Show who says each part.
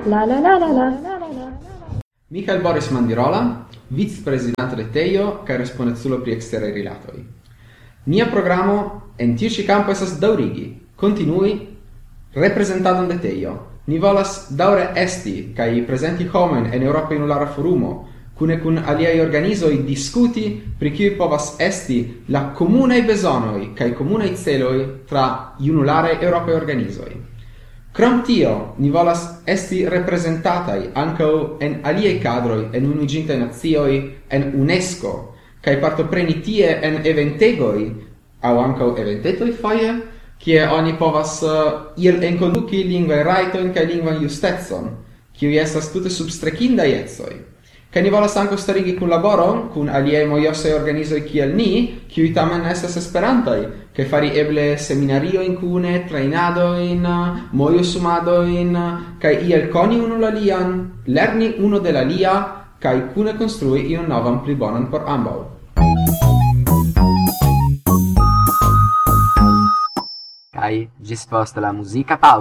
Speaker 1: La la la la la.
Speaker 2: Michael Boris Mandirola, vice-presidente de Teio, kaj respondeculo pri eksteraj rilatoj. Nia programo en tiu ĉi kampo estas daŭrigi, kontinui reprezentadon de Teio. Ni volas daŭre esti kaj prezenti homojn en Eŭropa Junulara Forumo, kune kun aliaj organizoj diskuti pri kiuj povas esti la komunaj bezonoj kaj komunaj celoj tra junularaj eŭropaj organizoj. Krom tio, ni volas esti reprezentataj ankaŭ en aliaj kadroj en Unuiĝintaj Nacioj, en UNESCO, kaj partopreni tie en eventegoj aŭ ankaŭ eventetoj foje, kie oni povas enkonduki lingvaj rajtojn kaj lingvan justecon, kiuj estas tute substrekindaj ecoj. Kaj ni volas ankaŭ starigi kunlaboron kun aliaj mojosaj organizoj kiel ni, kiuj tamen estas esperantaj, kaj fari eble seminariojn kune, trejnadojn, mojosumadojn, kaj iel koni unu la lian, lerni uno de la lia, kaj kune konstrui iun novan pli bonan por ambaŭ.
Speaker 3: Kaj ĝis post la muzika paŭzo.